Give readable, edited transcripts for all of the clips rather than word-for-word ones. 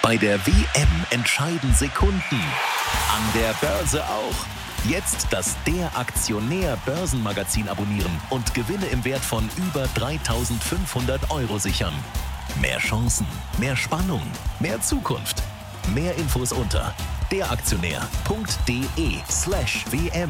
Bei der WM entscheiden Sekunden. An der Börse auch. Jetzt das Der Aktionär Börsenmagazin abonnieren und Gewinne im Wert von über 3.500 € sichern. Mehr Chancen, mehr Spannung, mehr Zukunft. Mehr Infos unter deraktionär.de/WM.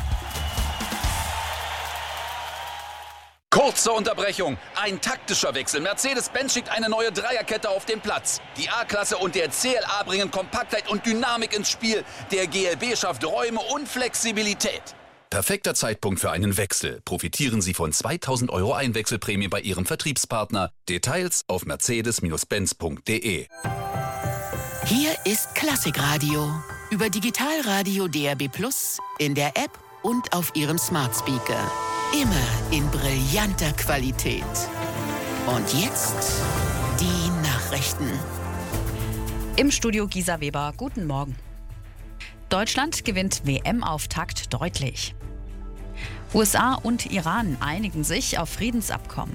Kurze Unterbrechung. Ein taktischer Wechsel. Mercedes-Benz schickt eine neue Dreierkette auf den Platz. Die A-Klasse und der CLA bringen Kompaktheit und Dynamik ins Spiel. Der GLB schafft Räume und Flexibilität. Perfekter Zeitpunkt für einen Wechsel. Profitieren Sie von 2.000 € Einwechselprämie bei Ihrem Vertriebspartner. Details auf mercedes-benz.de. Hier ist Klassikradio. Über Digitalradio DAB+, in der App und auf Ihrem Smart Speaker. Immer in brillanter Qualität. Und jetzt die Nachrichten. Im Studio Gisa Weber, guten Morgen. Deutschland gewinnt WM-Auftakt deutlich. USA und Iran einigen sich auf Friedensabkommen.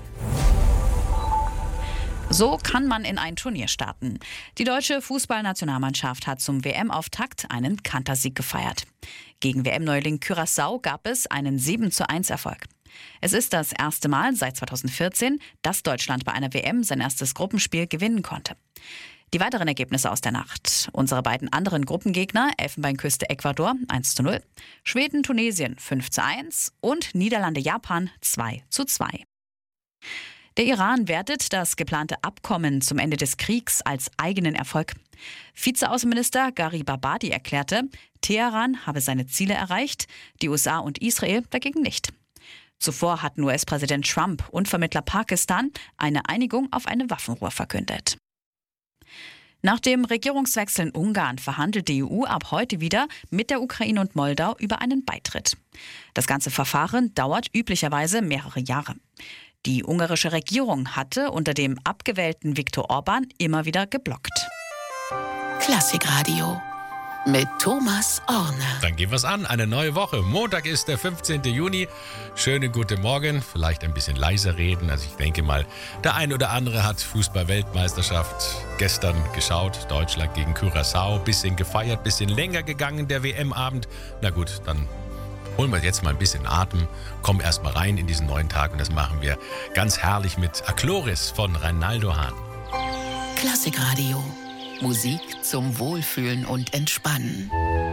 So kann man in ein Turnier starten. Die deutsche Fußballnationalmannschaft hat zum WM-Auftakt einen Kantersieg gefeiert. Gegen WM-Neuling Curaçao gab es einen 7:1 Erfolg. Es ist das erste Mal seit 2014, dass Deutschland bei einer WM sein erstes Gruppenspiel gewinnen konnte. Die weiteren Ergebnisse aus der Nacht. Unsere beiden anderen Gruppengegner, Elfenbeinküste Ecuador 1:0, Schweden Tunesien 5:1 und Niederlande Japan 2:2. Der Iran wertet das geplante Abkommen zum Ende des Kriegs als eigenen Erfolg. Vizeaußenminister Gharibabadi erklärte, Teheran habe seine Ziele erreicht, die USA und Israel dagegen nicht. Zuvor hatten US-Präsident Trump und Vermittler Pakistan eine Einigung auf eine Waffenruhe verkündet. Nach dem Regierungswechsel in Ungarn verhandelt die EU ab heute wieder mit der Ukraine und Moldau über einen Beitritt. Das ganze Verfahren dauert üblicherweise mehrere Jahre. Die ungarische Regierung hatte unter dem abgewählten Viktor Orban immer wieder geblockt. Klassikradio mit Thomas Orner. Dann gehen wir es an. Eine neue Woche. Montag ist der 15. Juni. Schönen guten Morgen. Vielleicht ein bisschen leiser reden. Also ich denke mal, der ein oder andere hat Fußball-Weltmeisterschaft gestern geschaut. Deutschland gegen Curaçao. Bisschen gefeiert, bisschen länger gegangen, der WM-Abend. Na gut, dann holen wir jetzt mal ein bisschen Atem, kommen erst mal rein in diesen neuen Tag und das machen wir ganz herrlich mit Achloris von Reinaldo Hahn. Klassikradio. Musik zum Wohlfühlen und Entspannen.